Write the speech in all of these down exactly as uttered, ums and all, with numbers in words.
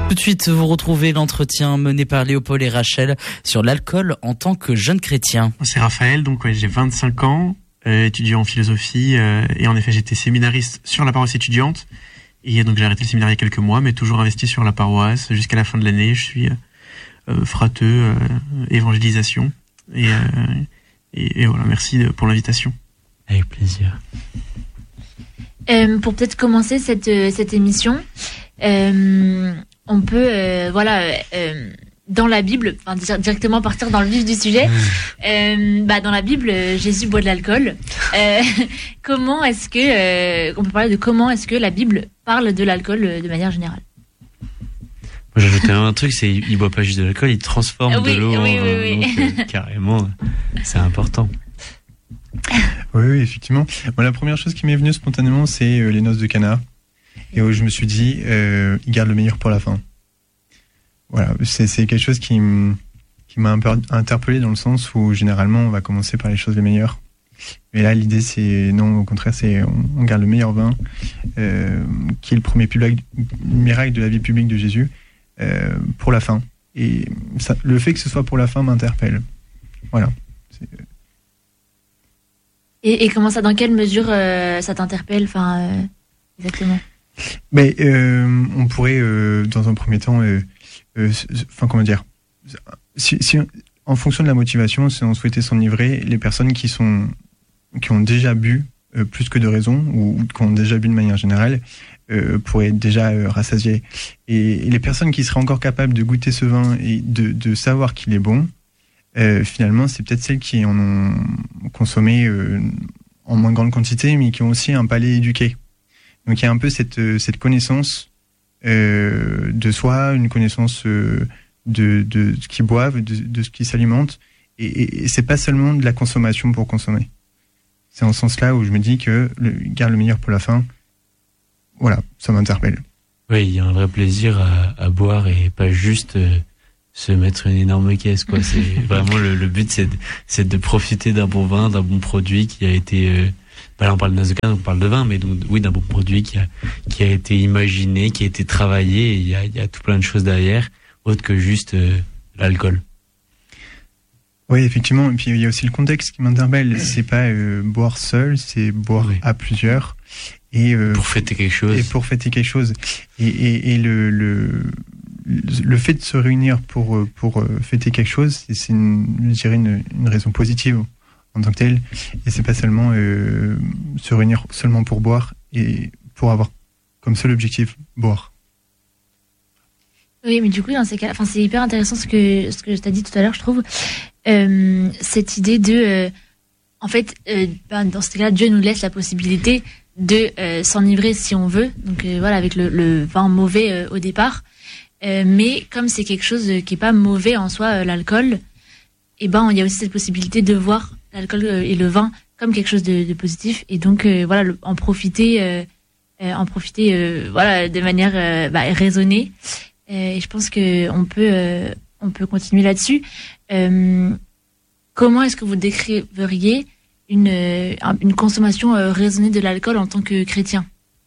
Tout de suite, vous retrouvez l'entretien mené par Léopold et Rachel sur l'alcool en tant que jeune chrétien. C'est Raphaël, donc ouais, j'ai vingt-cinq ans, euh, étudiant en philosophie, euh, et en effet j'étais séminariste sur la paroisse étudiante, et donc j'ai arrêté le séminaire il y a quelques mois, mais toujours investi sur la paroisse. Jusqu'à la fin de l'année, je suis euh, frateux, euh, évangélisation, et, euh, et, et voilà, merci pour l'invitation. Avec plaisir. Euh, pour peut-être commencer cette, cette émission, euh, on peut, euh, voilà, euh, dans la Bible, enfin, directement partir dans le vif du sujet. Euh, bah, dans la Bible, Jésus boit de l'alcool. Euh, comment est-ce que, euh, on peut parler de comment est-ce que la Bible parle de l'alcool euh, de manière générale? Moi, j'ajoutais un truc, c'est il boit pas juste de l'alcool, il transforme oui, de l'eau oui, en oui, oui. donc, euh, carrément, c'est important. Oui, oui, effectivement. Moi, la première chose qui m'est venue spontanément, c'est euh, les noces de Cana. Et où je me suis dit, euh, il garde le meilleur pour la fin. Voilà, c'est, c'est quelque chose qui, m- qui m'a un peu interpellé dans le sens où généralement on va commencer par les choses les meilleures. Mais là, l'idée, c'est non, au contraire, c'est on, on garde le meilleur vin, euh, qui est le premier public, miracle de la vie publique de Jésus, euh, pour la fin. Et ça, le fait que ce soit pour la fin m'interpelle. Voilà. C'est... Et, et comment ça, dans quelle mesure euh, ça t'interpelle, enfin, euh, exactement? Mais euh, on pourrait, euh, dans un premier temps, euh, euh, enfin comment dire, si, si, en fonction de la motivation, si on souhaitait s'enivrer, les personnes qui sont, qui ont déjà bu euh, plus que de raison ou, ou qui ont déjà bu de manière générale, euh, pourraient être déjà euh, rassasiées. Et, et les personnes qui seraient encore capables de goûter ce vin et de, de savoir qu'il est bon, euh, finalement, c'est peut-être celles qui en ont consommé euh, en moins grande quantité, mais qui ont aussi un palais éduqué. Donc il y a un peu cette, cette connaissance euh, de soi, une connaissance euh, de, de ce qu'ils boivent, de, de ce qui s'alimente. Et, et, et c'est pas seulement de la consommation pour consommer. C'est en ce sens-là où je me dis que le, garde le meilleur pour la fin. Voilà, ça m'interpelle. Oui, il y a un vrai plaisir à, à boire et pas juste euh, se mettre une énorme caisse, quoi. C'est vraiment le, le but, c'est de, c'est de profiter d'un bon vin, d'un bon produit qui a été... Euh, Bah là, on parle de noces de Cana, on parle de vin, mais donc, oui, d'un bon produit qui a, qui a été imaginé, qui a été travaillé, et il y a, il y a tout plein de choses derrière, autre que juste euh, l'alcool. Oui, effectivement, et puis il y a aussi le contexte qui m'interpelle. C'est pas euh, boire seul, c'est boire oui. à plusieurs. Et, euh, pour fêter quelque chose. Et pour fêter quelque chose. Et, et, et le, le, le fait de se réunir pour, pour fêter quelque chose, c'est, c'est une, je dirais une, une raison positive en tant que tel, et c'est pas seulement euh, se réunir seulement pour boire et pour avoir comme seul objectif boire. Oui, mais du coup, dans ces cas, enfin, c'est hyper intéressant ce que ce que tu as dit tout à l'heure, je trouve, euh, cette idée de, euh, en fait, euh, ben, dans ce cas-là, Dieu nous laisse la possibilité de euh, s'enivrer si on veut, donc euh, voilà, avec le, le vin mauvais euh, au départ, euh, mais comme c'est quelque chose qui est pas mauvais en soi, euh, l'alcool, et ben il y a aussi cette possibilité de voir l'alcool et le vin comme quelque chose de, de positif, et donc euh, voilà, le, en profiter euh, euh, en profiter euh, voilà, de manière euh, bah, raisonnée, euh, et je pense que on peut euh, on peut continuer là-dessus. Euh, comment est-ce que vous décriveriez une euh, une consommation euh, raisonnée de l'alcool en tant que chrétien?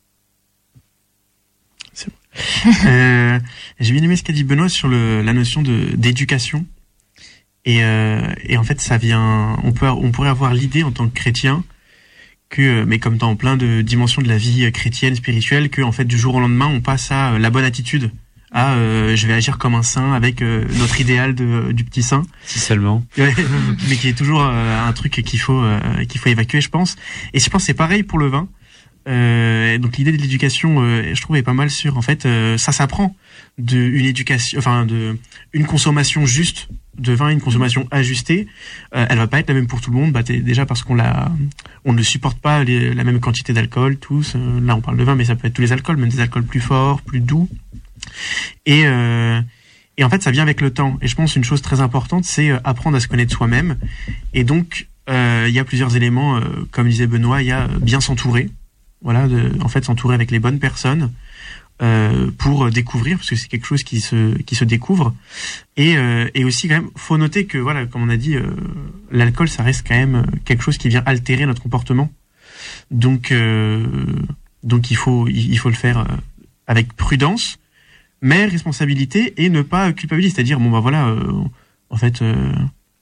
C'est bon. euh, j'ai bien aimé ce qu'a dit Benoît sur le, la notion de d'éducation. Et, euh, et en fait, ça vient. On peut, on pourrait avoir l'idée en tant que chrétien que, mais comme dans plein de dimensions de la vie chrétienne, spirituelle, que en fait, du jour au lendemain, on passe à la bonne attitude, à euh, je vais agir comme un saint avec euh, notre idéal de du petit saint. Si seulement. Mais qui est toujours euh, un truc qu'il faut euh, qu'il faut évacuer, je pense. Et je pense que c'est pareil pour le vin. Euh, donc l'idée de l'éducation, euh, je trouve, est pas mal sur. En fait, euh, ça s'apprend de une éducation, enfin de une consommation juste de vin, une consommation ajustée. Euh, elle va pas être la même pour tout le monde. Bah, déjà parce qu'on la, on ne supporte pas les, la même quantité d'alcool tous. Euh, là, on parle de vin, mais ça peut être tous les alcools, même des alcools plus forts, plus doux. Et euh, et en fait, ça vient avec le temps. Et je pense une chose très importante, c'est apprendre à se connaître soi-même. Et donc, euh, il y a plusieurs éléments, euh, comme disait Benoît, il y a bien s'entourer. Voilà, de, en fait, s'entourer avec les bonnes personnes euh, pour découvrir, parce que c'est quelque chose qui se qui se découvre. Et euh, et aussi quand même, faut noter que voilà, comme on a dit, euh, l'alcool, ça reste quand même quelque chose qui vient altérer notre comportement. Donc euh, donc il faut il faut le faire avec prudence, mais responsabilité et ne pas culpabiliser, c'est-à-dire bon bah voilà, euh, en fait euh,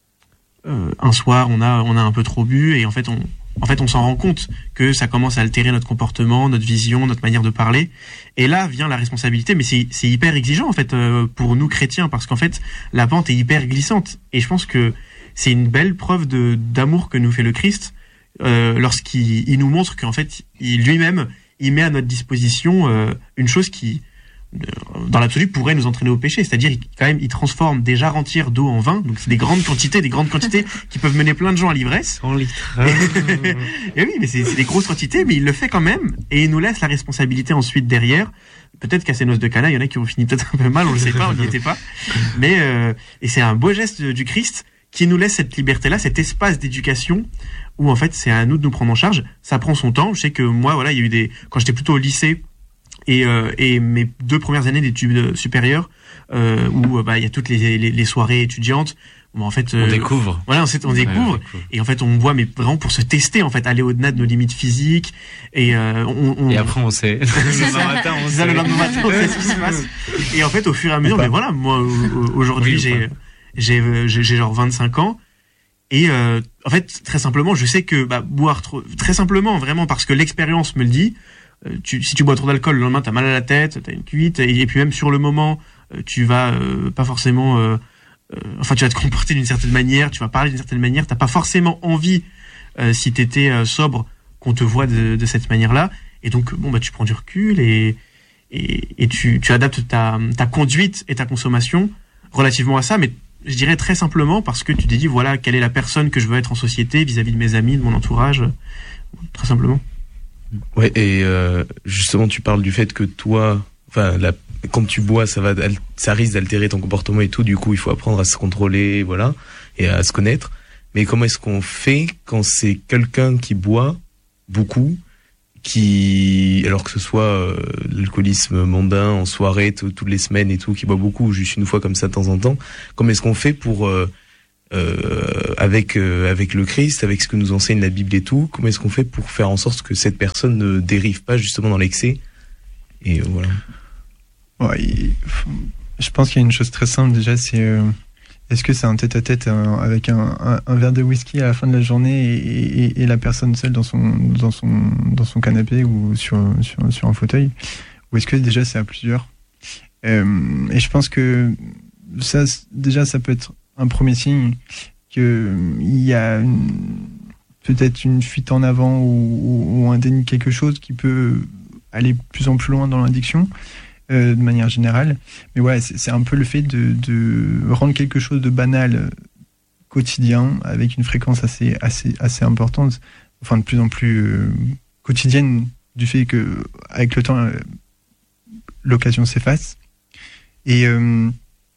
euh, un soir on a on a un peu trop bu et en fait on en fait on s'en rend compte que ça commence à altérer notre comportement, notre vision, notre manière de parler, et là vient la responsabilité, mais c'est c'est hyper exigeant en fait euh, pour nous chrétiens, parce qu'en fait la pente est hyper glissante, et je pense que c'est une belle preuve de d'amour que nous fait le Christ euh, lorsqu'il il nous montre qu'en fait il lui-même il met à notre disposition euh, une chose qui dans l'absolu pourrait nous entraîner au péché, c'est-à-dire quand même il transforme des jarres entières d'eau en vin, donc c'est des grandes quantités, des grandes quantités qui peuvent mener plein de gens à l'ivresse. cent litres. Et oui, mais c'est, c'est des grosses quantités, mais il le fait quand même, et il nous laisse la responsabilité ensuite derrière. Peut-être qu'à ces noces de Cana, il y en a qui ont fini peut-être un peu mal, on le sait pas, on n'y était pas. Mais euh, et c'est un beau geste du Christ qui nous laisse cette liberté-là, cet espace d'éducation où en fait c'est à nous de nous prendre en charge. Ça prend son temps. Je sais que moi, voilà, il y a eu des quand j'étais plutôt au lycée. Et, euh, et mes deux premières années d'études supérieures, euh, où bah il y a toutes les, les, les soirées étudiantes. Bon, en fait, on euh, découvre. Voilà, on, on découvre. Ouais, ouais, et en fait, on voit, mais vraiment pour se tester, en fait, aller au-delà de nos limites physiques. Et euh, on, on. Et après, on sait. le lendemain matin, on sait. Le lendemain matin, on sait ce qui se passe. Et en fait, au fur et à mesure, mais voilà, moi aujourd'hui, oui, j'ai, j'ai, j'ai, j'ai genre vingt-cinq ans. Et euh, en fait, très simplement, je sais que bah, boire trop, très simplement, vraiment, parce que l'expérience me le dit. Tu, si tu bois trop d'alcool, le lendemain t'as mal à la tête, t'as une cuite, et, et puis même sur le moment, tu vas euh, pas forcément, euh, euh, enfin tu vas te comporter d'une certaine manière, tu vas parler d'une certaine manière, t'as pas forcément envie, euh, si t'étais euh, sobre, qu'on te voit de, de cette manière-là, et donc bon bah tu prends du recul et et, et tu, tu adaptes ta, ta conduite et ta consommation relativement à ça, mais je dirais très simplement parce que tu t'es dit voilà quelle est la personne que je veux être en société vis-à-vis de mes amis, de mon entourage, très simplement. Ouais, et euh, justement, tu parles du fait que toi, enfin, la, quand tu bois, ça va, ça risque d'altérer ton comportement et tout. Du coup, il faut apprendre à se contrôler, voilà, et à se connaître. Mais comment est-ce qu'on fait quand c'est quelqu'un qui boit beaucoup, qui, alors que ce soit euh, l'alcoolisme mondain en soirée, t- toutes les semaines et tout, qui boit beaucoup, ou juste une fois comme ça de temps en temps. Comment est-ce qu'on fait pour euh, Euh, avec euh, avec le Christ, avec ce que nous enseigne la Bible et tout, comment est-ce qu'on fait pour faire en sorte que cette personne ne dérive pas justement dans l'excès? Et euh, voilà. Ouais, il, je pense qu'il y a une chose très simple déjà, c'est euh, est-ce que c'est un tête-à-tête un, avec un, un, un verre de whisky à la fin de la journée et, et, et la personne seule dans son dans son dans son canapé ou sur sur sur un fauteuil, ou est-ce que déjà c'est à plusieurs? euh, Et je pense que ça déjà ça peut être un premier signe qu'il y a une, peut-être une fuite en avant ou, ou un déni de quelque chose qui peut aller de plus en plus loin dans l'addiction, euh, de manière générale. Mais ouais, c'est, c'est un peu le fait de, de rendre quelque chose de banal quotidien avec une fréquence assez, assez, assez importante, enfin de plus en plus euh, quotidienne, du fait que avec le temps, euh, l'occasion s'efface. Et euh,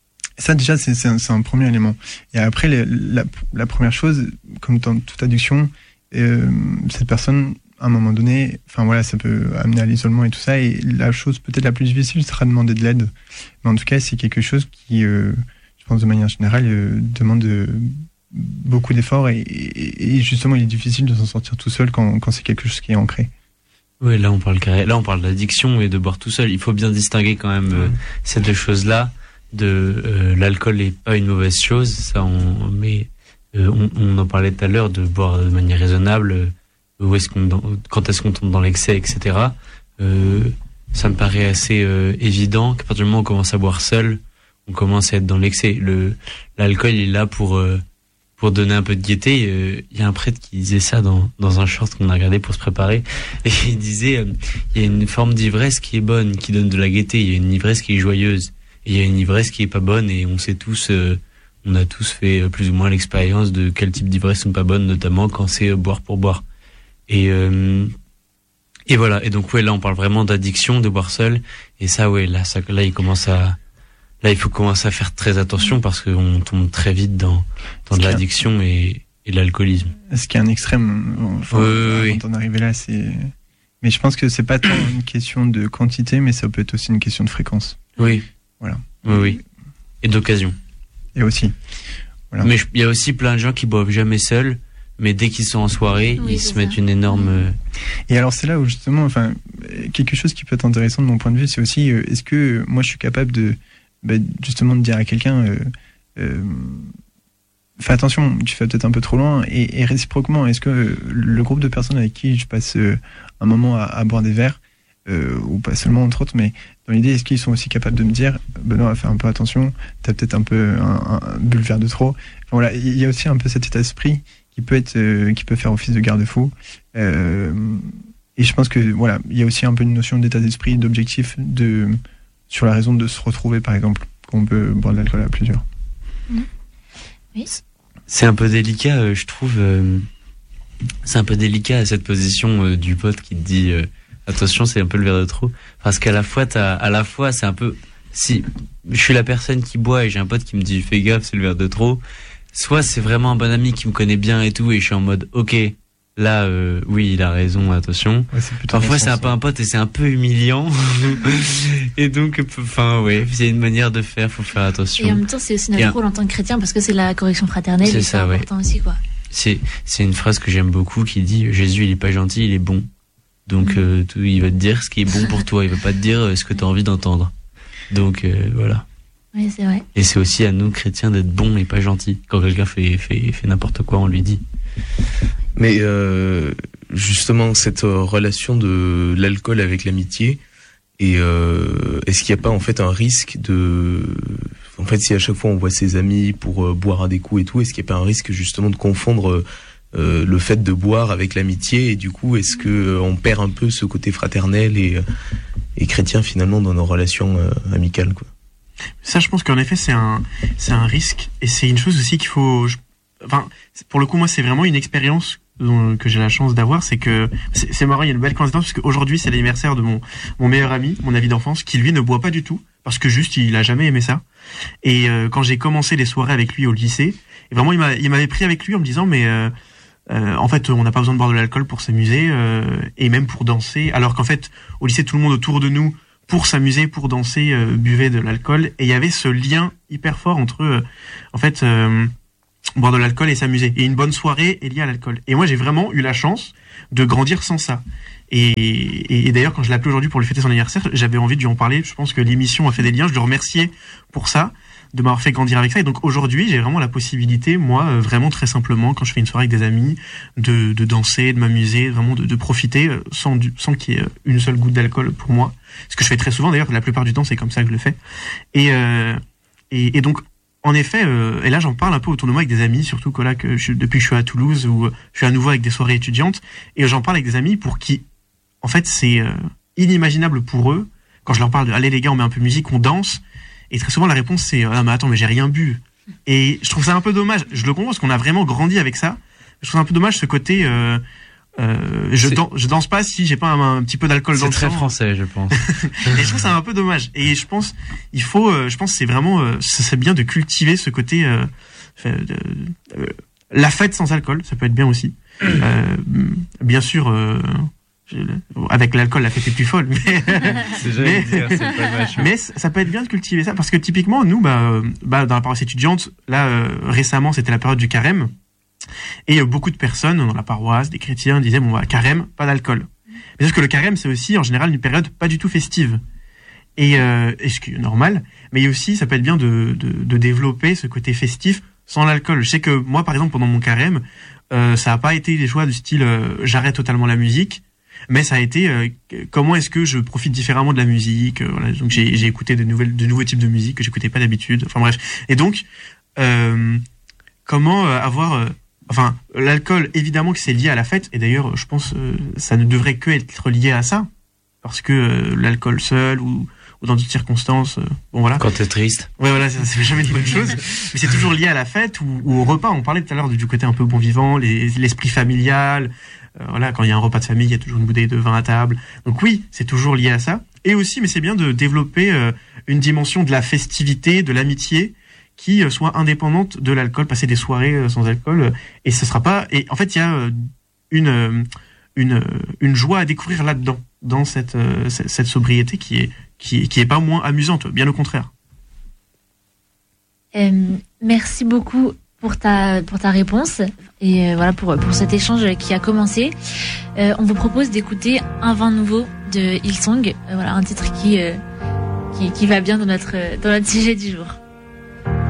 ça déjà c'est, c'est, un, c'est un premier élément. Et après les, la, la première chose, comme dans toute addiction, euh, cette personne à un moment donné, enfin voilà, ça peut amener à l'isolement et tout ça, et la chose peut-être la plus difficile sera de demander de l'aide. Mais en tout cas c'est quelque chose qui, euh, je pense de manière générale, euh, demande euh, beaucoup d'efforts, et, et, et justement il est difficile de s'en sortir tout seul quand, quand c'est quelque chose qui est ancré. Oui, là on parle carré, là on parle d'addiction et de boire tout seul. Il faut bien distinguer quand même euh, ces deux choses-là. De euh, l'alcool n'est pas une mauvaise chose, ça on, mais euh, on, on en parlait tout à l'heure, de boire de manière raisonnable. Euh, où est-ce qu'on, quand est-ce qu'on tombe dans l'excès, et cetera. Euh, ça me paraît assez euh, évident qu'à partir du moment où on commence à boire seul, on commence à être dans l'excès. Le l'alcool il est là pour euh, pour donner un peu de gaieté. Euh, il y a un prêtre qui disait ça dans dans un short qu'on a regardé pour se préparer, et il disait euh, il y a une forme d'ivresse qui est bonne, qui donne de la gaieté. Il y a une ivresse qui est joyeuse. Et il y a une ivresse qui est pas bonne, et on sait tous, euh, on a tous fait plus ou moins l'expérience de quel type d'ivresse sont pas bonnes, notamment quand c'est euh, boire pour boire. Et euh, et voilà. Et donc ouais, là on parle vraiment d'addiction, de boire seul. Et ça ouais, là ça, là il commence à, là il faut commencer à faire très attention, parce qu'on tombe très vite dans dans de l'addiction et et de l'alcoolisme. Ce qui est un extrême. Enfin, oui, oui, quand on arrive là, c'est. Mais je pense que c'est pas tant une question de quantité, mais ça peut être aussi une question de fréquence. Oui. Voilà. Oui, oui. Et d'occasion. Et aussi. Voilà. Mais il y a aussi plein de gens qui boivent jamais seuls, mais dès qu'ils sont en soirée, Oui, ils c'est se ça. mettent une énorme. euh, Et alors c'est là où justement, enfin, quelque chose qui peut être intéressant de mon point de vue, c'est aussi, euh, est-ce que euh, moi je suis capable de, bah, justement de dire à quelqu'un, euh, euh, fais attention, tu fais peut-être un peu trop loin, et, et réciproquement, est-ce que euh, le groupe de personnes avec qui je passe euh, un moment à, à boire des verres, euh, ou pas seulement entre autres, mais dans l'idée, est-ce qu'ils sont aussi capables de me dire, Benoît, fais un peu attention, t'as peut-être un peu un, un, bu le verre de trop. Enfin, voilà, il y a aussi un peu cet état d'esprit qui peut être, euh, qui peut faire office de garde-fou. Euh, et je pense que voilà, il y a aussi un peu une notion d'état d'esprit, d'objectif, de sur la raison de se retrouver, par exemple, qu'on peut boire de l'alcool à plusieurs. Oui. C'est un peu délicat, euh, je trouve. euh, c'est un peu délicat cette position euh, du pote qui te dit euh, attention, c'est un peu le verre de trop, parce qu'à la fois, t'as, à la fois, c'est un peu. Si je suis la personne qui boit et j'ai un pote qui me dit fais gaffe, c'est le verre de trop. Soit c'est vraiment un bon ami qui me connaît bien et tout, et je suis en mode ok, là, euh, oui, il a raison, attention. Ouais, c'est plutôt Parfois dans ce c'est un sens, peu un pote et c'est un peu humiliant. Et donc, enfin ouais, c'est une manière de faire, faut faire attention. Et en même temps, c'est aussi Et notre un- rôle en tant que chrétien parce que c'est la correction fraternelle C'est et ça, c'est ouais. important aussi, quoi. C'est c'est une phrase que j'aime beaucoup qui dit Jésus il est pas gentil, il est bon. Donc Mm. euh, tout, il va te dire ce qui est bon pour toi, il va pas te dire euh, ce que tu as envie d'entendre. Donc euh, voilà. Oui, c'est vrai. Et c'est aussi à nous chrétiens d'être bons et pas gentils. Quand quelqu'un fait fait fait n'importe quoi, on lui dit. Mais euh, justement, cette euh, relation de l'alcool avec l'amitié, et euh, est-ce qu'il n'y a pas en fait un risque de... En fait, si à chaque fois on voit ses amis pour euh, boire à des coups et tout, est-ce qu'il n'y a pas un risque justement de confondre euh, le fait de boire avec l'amitié, et du coup, est-ce que euh, on perd un peu ce côté fraternel et, euh, et chrétien finalement dans nos relations euh, amicales, quoi? Ça, je pense qu'en effet, c'est un, c'est un risque, et c'est une chose aussi qu'il faut. je- Enfin, c'est- pour le coup, moi, c'est vraiment une expérience dont- que j'ai la chance d'avoir, c'est que c'est c'est marrant, il y a une belle coïncidence parce qu'aujourd'hui, c'est l'anniversaire de mon mon meilleur ami, mon ami d'enfance, qui lui ne boit pas du tout parce que juste il a jamais aimé ça. Et euh, quand j'ai commencé les soirées avec lui au lycée, et vraiment, il m'a, il m'avait pris avec lui en me disant, mais euh, euh, en fait, on n'a pas besoin de boire de l'alcool pour s'amuser euh, et même pour danser, alors qu'en fait, au lycée, tout le monde autour de nous, pour s'amuser, pour danser, euh, buvait de l'alcool, et il y avait ce lien hyper fort entre, euh, en fait, euh, boire de l'alcool et s'amuser. Et une bonne soirée est liée à l'alcool. Et moi, j'ai vraiment eu la chance de grandir sans ça. Et, et, et d'ailleurs, quand je l'ai appelé aujourd'hui pour lui fêter son anniversaire, j'avais envie de lui en parler. Je pense que l'émission a fait des liens. Je le remerciais pour ça, de m'avoir fait grandir avec ça. Et donc aujourd'hui, j'ai vraiment la possibilité, moi, euh, vraiment très simplement, quand je fais une soirée avec des amis, de, de danser, de m'amuser, vraiment de, de profiter euh, sans, du, sans qu'il y ait une seule goutte d'alcool pour moi. Ce que je fais très souvent, d'ailleurs, la plupart du temps, c'est comme ça que je le fais. Et, euh, et, et donc, en effet, euh, et là j'en parle un peu autour de moi avec des amis, surtout que là, que je, depuis que je suis à Toulouse, où je suis à nouveau avec des soirées étudiantes, et j'en parle avec des amis pour qui, en fait, c'est euh, inimaginable pour eux, quand je leur parle de « Allez les gars, on met un peu de musique, on danse », et très souvent la réponse c'est « Ah mais attends, mais j'ai rien bu ». Et je trouve ça un peu dommage, je le comprends parce qu'on a vraiment grandi avec ça, je trouve ça un peu dommage ce côté... Euh, euh, je, C'est- dan- je danse pas si j'ai pas un, un petit peu d'alcool dans C'est le très sang. français, je pense. Et je trouve ça un peu dommage. Et je pense, il faut, euh, je pense, que c'est vraiment, euh, ce serait bien de cultiver ce côté, euh, fait, de- euh, la fête sans alcool, ça peut être bien aussi. Euh, bien sûr, euh, je- avec l'alcool, la fête est plus folle, mais, C'est Mais- dire, c'est pas ma chose. mais ça peut être bien de cultiver ça, parce que typiquement, nous, bah, euh, bah dans la paroisse étudiante, là, euh, récemment, c'était la période du carême, et euh, beaucoup de personnes dans la paroisse, des chrétiens, disaient, bon, bah, carême, pas d'alcool. Mais sauf que le carême, c'est aussi, en général, une période pas du tout festive. Et, euh, et ce qui est normal, mais aussi, ça peut être bien de, de, de développer ce côté festif sans l'alcool. Je sais que moi, par exemple, pendant mon carême, euh, ça n'a pas été des choix du style euh, j'arrête totalement la musique, mais ça a été euh, comment est-ce que je profite différemment de la musique. Euh, voilà. Donc j'ai, j'ai écouté de, nouvelles, de nouveaux types de musique que j'écoutais pas d'habitude. Enfin bref. Et donc, euh, comment euh, avoir... Euh, enfin, l'alcool, évidemment que c'est lié à la fête, et d'ailleurs, je pense euh, ça ne devrait que être lié à ça, parce que euh, l'alcool seul ou, ou dans d'autres circonstances, euh, bon voilà. Quand t'es triste. Ouais, voilà, ça, ça fait jamais une bonne chose. Mais c'est toujours lié à la fête ou, ou au repas. On parlait tout à l'heure du côté un peu bon vivant, les, l'esprit familial. Euh, voilà, quand il y a un repas de famille, il y a toujours une bouteille de vin à table. Donc oui, c'est toujours lié à ça. Et aussi, mais c'est bien de développer euh, une dimension de la festivité, de l'amitié, qui euh, soit indépendante de l'alcool. Passer des soirées euh, sans alcool, euh, et ce sera pas. Et en fait, il y a euh, une euh, une euh, une joie à découvrir là-dedans, dans cette euh, cette, cette sobriété qui est qui qui est pas moins amusante, bien au contraire. Euh, merci beaucoup pour ta pour ta réponse et euh, voilà pour pour cet échange qui a commencé. Euh, on vous propose d'écouter Un vin nouveau de Hillsong, euh, voilà un titre qui, euh, qui qui va bien dans notre dans notre sujet du jour.